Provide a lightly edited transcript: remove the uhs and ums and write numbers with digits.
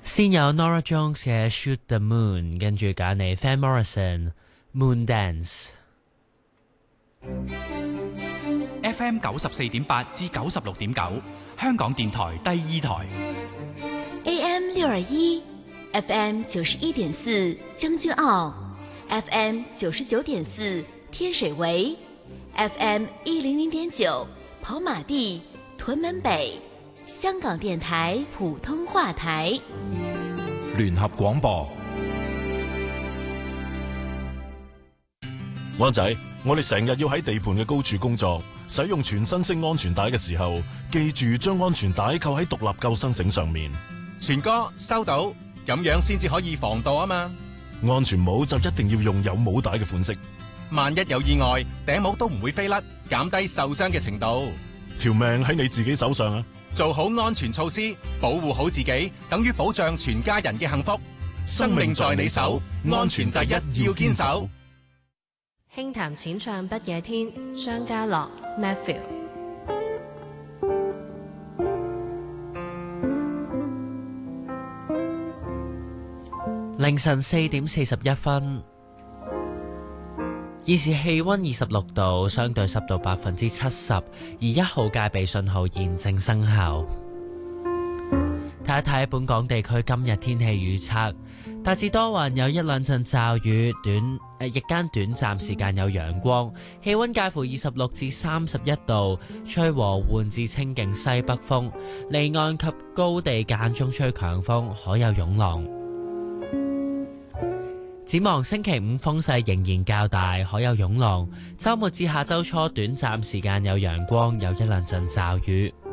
先有 Nora Jones 嘅 Shoot the Moon， 跟住揀嚟 Van Morrison Moon Dance。 FM 94.8至96.9，香港電台第二台。 AM 621 FM 91.4將軍澳， FM 99.4天水圍， FM 100.9跑馬地屯門北，香港電台普通話台。 聯合廣播。 灣仔，我哋成日要喺地盤嘅高處工作，使用全身式安全帶嘅時候，記住將安全帶扣喺獨立救生繩上面。 全哥收到，咁樣先至可以防盜啊嘛。 安全帽就一定要用有帽帶嘅款式， 萬一有意外，頂帽都唔會飛甩，減低受傷嘅程度。 條命喺你自己手上啊！ 做好安全措施，保護好自己，等於保障全家人嘅幸福。生命在你手，安全第一要堅守。 輕談淺唱不夜天，張家樂 Matthew。 凌晨4點41分，現時氣溫26度，相對濕度70%，而1號戒備信號現正生效。睇一睇本港地區今日天氣預測，大致多雲，有一兩陣驟雨，日間短暫時間有陽光，氣溫介乎26至31度，吹和緩至清勁西北風，離岸及高地間中吹強風，可有湧浪。展望星期五風勢仍然較大，可有湧浪。週末至下週初短暫時間有陽光，有一兩陣驟雨。